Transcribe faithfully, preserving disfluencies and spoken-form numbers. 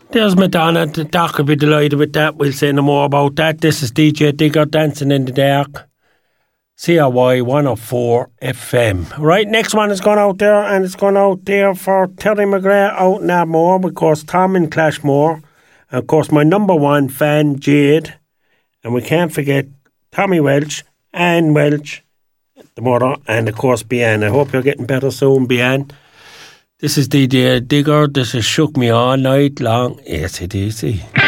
There's Madonna. The doc will be delighted with that. We'll say no more about that. This is D J Digger, Dancing in the Dark. C R Y one oh four F M. Right, next one is going out there, and it's going out there for Terry McGrath out in Ardmore, of course, Tom in Clashmore, and of course, my number one fan, Jade, and we can't forget Tommy Welch, Anne Welch, the mother, and of course, Bian. I hope you're getting better soon, Bian. This is D J Digger. This is Shook Me All Night Long. A C D C.